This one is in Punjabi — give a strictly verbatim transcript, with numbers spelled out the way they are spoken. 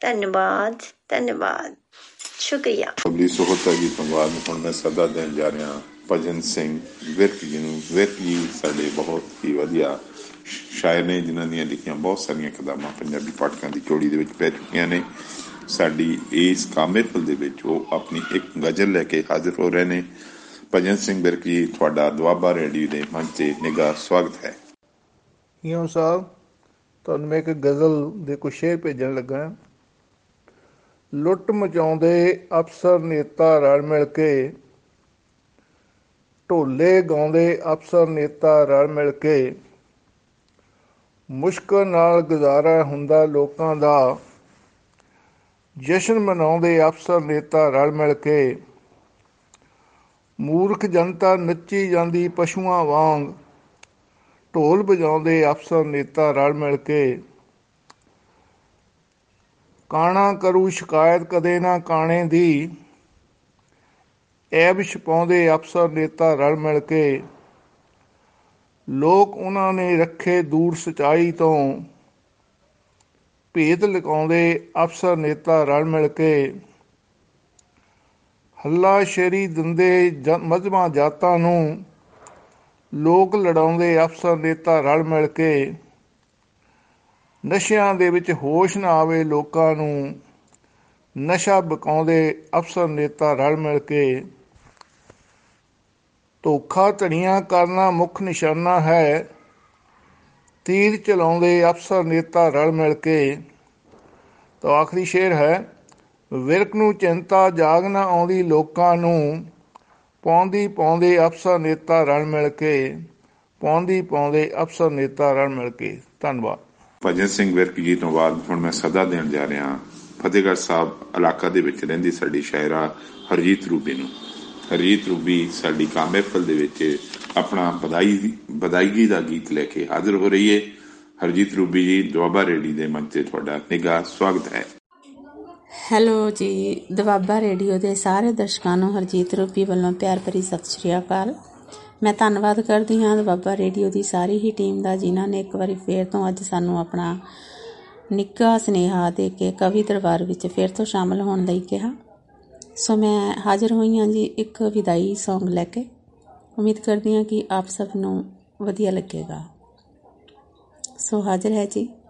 ਧੰਨਵਾਦ ਧੰਨਵਾਦ ਸ਼ੁਕਰੀਆ। ਅਬਲੀ ਸੋਹਤਾ ਜੀ ਤੋਂ ਬਾਅਦ ਹੁਣ ਮੈਂ ਸਦਾ ਦੇਣ ਜਾ ਰਿਹਾ ਭਜਨ ਸਿੰਘ ਵਿਰਕ ਜੀ ਨੂੰ। ਵਿਰਕ ਜੀ ਸਾਡੇ ਬਹੁਤ ਹੀ ਵਧੀਆ ਸ਼ਾਇਰ ਨੇ ਜਿਨ੍ਹਾਂ ਦੀਆਂ ਲਿਖੀਆਂ ਬਹੁਤ ਸਾਰੀਆਂ ਕਿਤਾਬਾਂ ਪੰਜਾਬੀ ਪਾਠਕਾਂ ਦੀ ਝੋਲੀ ਦੇ ਵਿੱਚ ਪੈ ਚੁੱਕੀਆਂ ਨੇ। ਸਾਡੀ ਇਸ ਕਾਮੇਫਲ ਦੇ ਵਿੱਚ ਉਹ ਆਪਣੀ ਇੱਕ ਗਜ਼ਲ ਲੈ ਕੇ ਹਾਜ਼ਰ ਹੋ ਰਹੇ ਨੇ। ਭਜਨ ਸਿੰਘ ਵਿਰਕ ਜੀ, ਤੁਹਾਡਾ ਦੁਆਬਾ ਰੇਡੀਓ ਦੇ ਮੰਚ 'ਤੇ ਨਿੱਘਾ ਸਵਾਗਤ ਹੈ। ਈਓ ਸਾਹਿਬ, ਤੁਹਾਨੂੰ ਮੈਂ ਇੱਕ ਗਜ਼ਲ ਦੇ ਕੁਛ ਸ਼ੇਰ ਭੇਜਣ ਲੱਗਾ। ਲੁੱਟ ਮਚਾਉਂਦੇ ਅਫਸਰ ਨੇਤਾ ਰਲ ਮਿਲ ਕੇ, ਢੋਲੇ ਗਾਉਂਦੇ ਅਫਸਰ ਨੇਤਾ ਰਲ ਮਿਲ ਕੇ, ਮੁਸ਼ਕਲ ਨਾਲ ਗੁਜ਼ਾਰਾ ਹੁੰਦਾ ਲੋਕਾਂ ਦਾ, ਜਸ਼ਨ ਮਨਾਉਂਦੇ ਅਫਸਰ ਨੇਤਾ ਰਲ ਮਿਲ ਕੇ, ਮੂਰਖ ਜਨਤਾ ਨੱਚੀ ਜਾਂਦੀ ਪਸ਼ੂਆਂ ਵਾਂਗ, ਢੋਲ ਵਜਾਉਂਦੇ ਅਫਸਰ ਨੇਤਾ ਰਲ ਮਿਲ ਕੇ, ਕਾਣਾ ਕਰੂ ਸ਼ਿਕਾਇਤ ਕਦੇ ਨਾ ਕਾਣੇ ਦੀ, ਐਬ ਛਪਾਉਂਦੇ ਅਫਸਰ ਨੇਤਾ ਰਲ ਮਿਲ ਕੇ, ਲੋਕ ਉਹਨਾਂ ਨੇ ਰੱਖੇ ਦੂਰ ਸੱਚਾਈ ਤੋਂ, ਭੇਦ ਲੁਕਾਉਂਦੇ ਅਫਸਰ ਨੇਤਾ ਰਲ ਮਿਲ ਕੇ, ਹੱਲਾ ਸ਼ੇਰੀ ਦਿੰਦੇ ਜ ਮਜ਼੍ਹਬਾਂ ਜਾਤਾਂ ਨੂੰ, ਲੋਕ ਲੜਾਉਂਦੇ ਅਫਸਰ ਨੇਤਾ ਰਲ ਮਿਲ ਕੇ, ਨਸ਼ਿਆਂ ਦੇ ਵਿੱਚ ਹੋਸ਼ ਨਾ ਆਵੇ ਲੋਕਾਂ ਨੂੰ, ਨਸ਼ਾ ਵਿਕਾਉਂਦੇ ਅਫਸਰ ਨੇਤਾ ਰਲ ਮਿਲ ਕੇ, ਧੋਖਾ ਧੜੀਆਂ ਕਰਨਾ ਮੁੱਖ ਨਿਸ਼ਾਨਾ ਹੈ, ਤੀਰ ਚਲਾਉਂਦੇ ਅਫਸਰ ਨੇਤਾ ਰਲ ਮਿਲ ਕੇ। ਤਾਂ ਆਖਰੀ ਸ਼ੇਰ ਹੈ, ਵਿਰਕ ਨੂੰ ਚਿੰਤਾ ਜਾਗ ਨਾ ਆਉਂਦੀ ਲੋਕਾਂ ਨੂੰ, ਪਾਉਂਦੀ ਪਾਉਂਦੇ ਅਫਸਰ ਨੇਤਾ ਰਲ ਮਿਲ ਕੇ, ਪਾਉਂਦੀ ਪਾਉਂਦੇ ਅਫਸਰ ਨੇਤਾ ਰਲ ਮਿਲ ਕੇ। ਧੰਨਵਾਦ। ਭਜਨ ਸਿੰਘ ਵਿਰਕ ਜੀ ਤੋਂ ਬਾਅਦ ਹੁਣ ਮੈਂ ਸਦਾ ਦੇਣ ਜਾ ਰਿਹਾ ਫਤਿਹਗੜ੍ਹ ਸਾਹਿਬ ਇਲਾਕਾ ਦੇ ਵਿੱਚ ਰਹਿੰਦੀ ਸਾਡੀ ਸ਼ਾਇਰਾ ਹਰਜੀਤ ਰੂਬੀ ਨੂੰ। ਹਰਜੀਤ ਰੂਬੀ ਸਾਡੀ ਕਾਮੇਫਲ ਦੇ ਵਿੱਚ ਆਪਣਾ ਵਧਾਈ ਵਧਾਈਗੀ ਦਾ ਗੀਤ ਲੈ ਕੇ ਹਾਜ਼ਰ ਹੋ ਰਹੀ ਹੈ। ਹਰਜੀਤ ਰੂਬੀ ਜੀ, ਦੁਆਬਾ ਰੇਡੀਓ ਦੇ ਮੰਚ 'ਤੇ ਤੁਹਾਡਾ ਨਿੱਘਾ ਸਵਾਗਤ ਹੈ। ਹੈਲੋ ਜੀ, ਦੁਆਬਾ ਰੇਡੀਓ ਦੇ ਸਾਰੇ ਦਰਸ਼ਕਾਂ ਨੂੰ ਹਰਜੀਤ ਰੂਬੀ ਵੱਲੋਂ ਪਿਆਰ ਭਰੀ ਸਤਿ ਸ਼੍ਰੀ ਅਕਾਲ। ਮੈਂ ਧੰਨਵਾਦ ਕਰਦੀ ਹਾਂ ਦੁਆਬਾ ਰੇਡੀਓ ਦੀ ਸਾਰੀ ਹੀ ਟੀਮ ਦਾ, ਜਿਨ੍ਹਾਂ ਨੇ ਇੱਕ ਵਾਰੀ ਫੇਰ ਤੋਂ ਅੱਜ ਸਾਨੂੰ ਆਪਣਾ ਨਿੱਘਾ ਸੁਨੇਹਾ ਦੇ ਕੇ ਕਵੀ ਦਰਬਾਰ ਵਿੱਚ ਫਿਰ ਤੋਂ ਸ਼ਾਮਲ ਹੋਣ ਲਈ ਕਿਹਾ। ਸੋ ਮੈਂ ਹਾਜ਼ਰ ਹੋਈ ਹਾਂ ਜੀ ਇੱਕ ਵਿਦਾਈ ਸੌਂਗ ਲੈ ਕੇ। ਉਮੀਦ ਕਰਦੀ ਹਾਂ ਕਿ ਆਪ ਸਭ ਨੂੰ ਵਧੀਆ ਲੱਗੇਗਾ। ਸੋ ਹਾਜ਼ਰ ਹੈ ਜੀ।